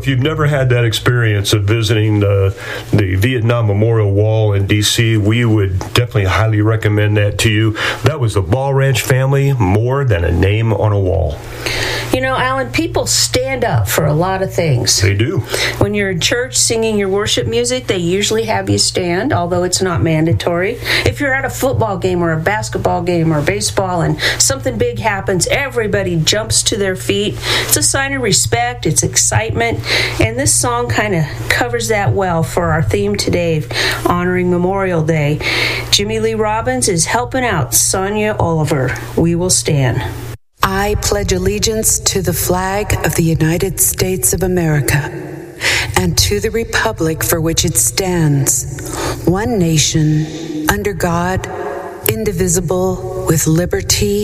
if you've never had that experience of visiting the Vietnam Memorial Wall in D.C., we would definitely highly recommend that to you. That was the Ball Ranch family, more than a name on a wall. You know, Alan, people stand up for a lot of things. They do. When you're in church singing your worship music, they usually have you stand, although it's not mandatory. If you're at a football game or a basketball game or baseball and something big happens, everybody jumps to their feet. It's a sign of respect, it's excitement, and this song kind of covers that well for our theme today, honoring Memorial Day. Jimmy Lee Robbins is helping out Sonia Oliver. We will stand. I pledge allegiance to the flag of the United States of America and to the republic for which it stands, one nation, under God, indivisible, with liberty